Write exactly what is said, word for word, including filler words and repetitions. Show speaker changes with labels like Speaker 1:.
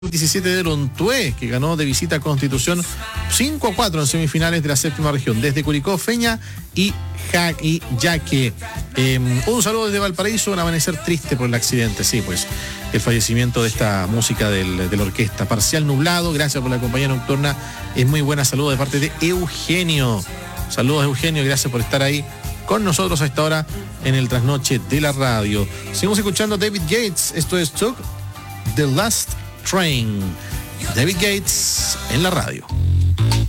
Speaker 1: diecisiete de Lontué, que ganó de visita a Constitución cinco a cuatro en semifinales de la séptima región, desde Curicó, Feña y, ja y Yaque. Eh, un saludo desde Valparaíso, un amanecer triste por el accidente, sí, pues, el fallecimiento de esta música del, de la orquesta. Parcial nublado, gracias por la compañía nocturna, es muy buena. Saludo de parte de Eugenio. Saludos, Eugenio, gracias por estar ahí con nosotros a esta hora en el trasnoche de la radio. Seguimos escuchando a David Gates, esto es Took the Last Train. David Gates en la radio.